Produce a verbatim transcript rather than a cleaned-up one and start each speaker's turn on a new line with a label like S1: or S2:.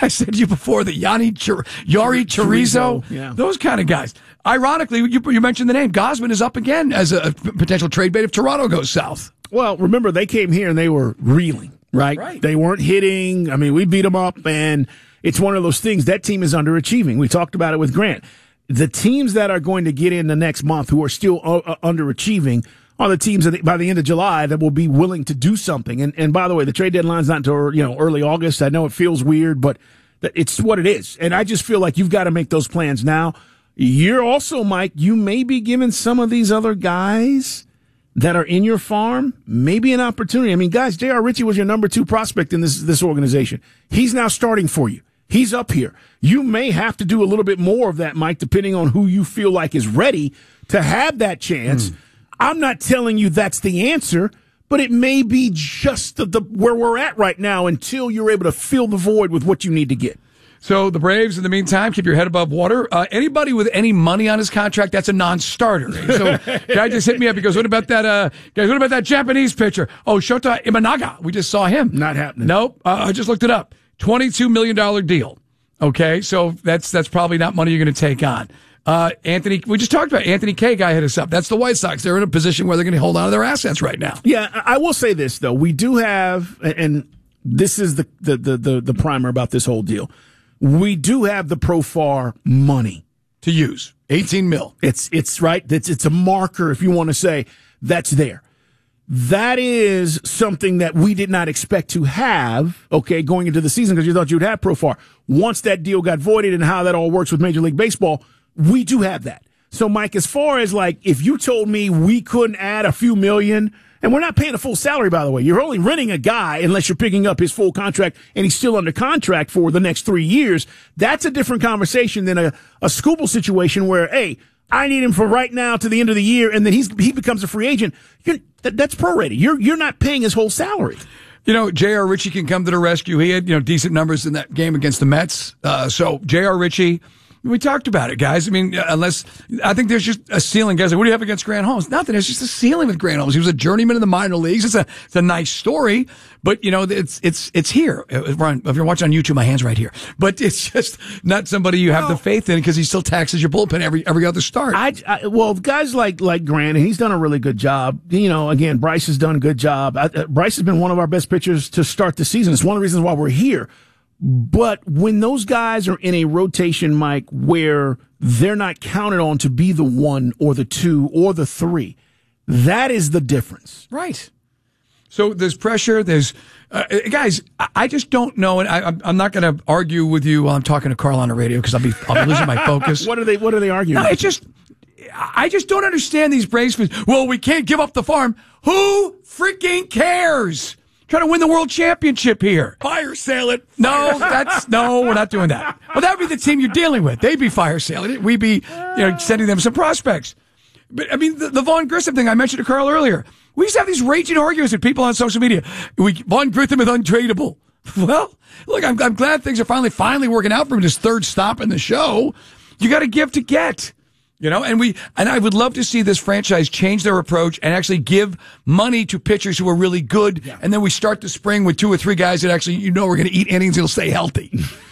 S1: I said to you before, the Yanni Chir- Yari Chorizo,
S2: yeah.
S1: those kind of guys. Ironically, you, you mentioned the name. Gausman is up again as a potential trade bait if Toronto goes south.
S2: Well, remember, they came here and they were reeling, right?
S1: Right.
S2: They weren't hitting. I mean, we beat them up, and it's one of those things. That team is underachieving. We talked about it with Grant. The teams that are going to get in the next month who are still uh, underachieving are the teams that by the end of July that will be willing to do something. And and by the way, the trade deadline's not until, you know, early August. I know it feels weird, but it's what it is. And I just feel like you've got to make those plans now. You're also, Mike, you may be giving some of these other guys that are in your farm maybe an opportunity. I mean, guys, J R. Ritchie was your number two prospect in this this organization. He's now starting for you. He's up here. You may have to do a little bit more of that, Mike, depending on who you feel like is ready to have that chance. Mm. I'm not telling you that's the answer, but it may be just the, the where we're at right now until you're able to fill the void with what you need to get.
S1: So the Braves, in the meantime, keep your head above water. Uh, anybody with any money on his contract, that's a non-starter. So guy just hit me up. He goes, what about that, uh, guys, what about that Japanese pitcher? Oh, Shota Imanaga. We just saw him.
S2: Not happening.
S1: Nope. Uh, I just looked it up. twenty-two million dollars deal. Okay, so that's that's probably not money you're going to take on. Uh, Anthony, we just talked about Anthony K. guy hit us up. That's the White Sox. They're in a position where they're going to hold on to their assets right now.
S2: Yeah, I will say this, though. We do have, and this is the, the, the, the, the primer about this whole deal. We do have the Profar money
S1: to use. eighteen mil.
S2: It's, it's right. It's, it's a marker, if you want to say, that's there. That is something that we did not expect to have, okay, going into the season because you thought you would have Profar. Once that deal got voided and how that all works with Major League Baseball, we do have that. So, Mike, as far as like, if you told me we couldn't add a few million, and we're not paying a full salary, by the way. You're only renting a guy unless you're picking up his full contract and he's still under contract for the next three years. That's a different conversation than a, a Skubal situation where, hey, I need him for right now to the end of the year, and then he's he becomes a free agent. You're, that, that's prorated. You're you're not paying his whole salary.
S1: You know, J R. Ritchie can come to the rescue. He had, you know, decent numbers in that game against the Mets. Uh, so J R. Ritchie, we talked about it, guys. I mean, unless I think there's just a ceiling. Guys, like, what do you have against Grant Holmes? Nothing. There's just a ceiling with Grant Holmes. He was a journeyman in the minor leagues. It's a it's a nice story, but you know, it's it's it's here. Ron, if you're watching on YouTube, my hand's right here. But it's just not somebody you have well, the faith in because he still taxes your bullpen every every other start.
S2: I, I well, guys like like Grant, and he's done a really good job. You know, again, Bryce has done a good job. I, uh, Bryce has been one of our best pitchers to start the season. It's one of the reasons why we're here. But when those guys are in a rotation, Mike, where they're not counted on to be the one or the two or the three, that is the difference.
S1: Right. So there's pressure. There's uh, guys. I just don't know, and I, I'm not going to argue with you while I'm talking to Carl on the radio because I'll be I'll be losing my focus.
S2: What are they? What are they arguing?
S1: No, it's just I just don't understand these Braves fans. Well, we can't give up the farm. Who freaking cares? Trying to win the world championship here.
S3: Fire sale it.
S1: No, that's no, we're not doing that. Well, that would be the team you're dealing with. They'd be fire selling it. We'd be, you know, sending them some prospects. But I mean, the, the Vaughn Grissom thing I mentioned to Carl earlier. We used to have these raging arguments with people on social media. We Vaughn Grissom is untradeable. Well, look, I'm, I'm glad things are finally finally working out for him. His third stop in the show. You got to give to get. You know, and we, and I would love to see this franchise change their approach and actually give money to pitchers who are really good. Yeah. And then we start the spring with two or three guys that actually, you know, we're going to eat innings and will stay healthy.